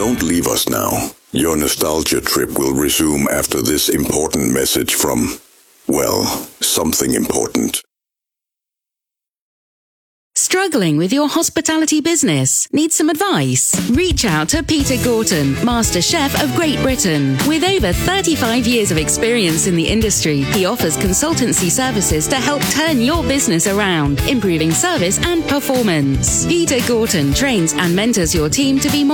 Don't leave us now. Your nostalgia trip will resume after this important message from, well, something important. Struggling with your hospitality business? Need some advice? Reach out to Peter Gorton, Master Chef of Great Britain. With over 35 years of experience in the industry, he offers consultancy services to help turn your business around, improving service and performance. Peter Gorton trains and mentors your team to be more